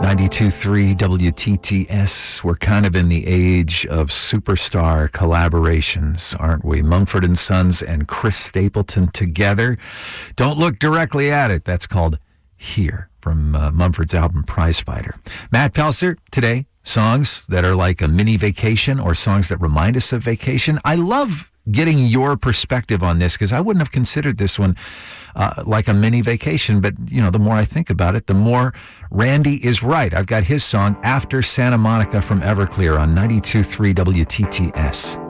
92.3 WTTS. We're kind of in the age of superstar collaborations, aren't we? Mumford & Sons and Chris Stapleton together. Don't look directly at it. That's called Here from Mumford's album Prizefighter. Matt Pelser, today, songs that are like a mini vacation or songs that remind us of vacation. I love getting your perspective on this because I wouldn't have considered this one like a mini vacation, but the more I think about it, the more Randy is right. I've got his song After Santa Monica from Everclear on 92.3 WTTS.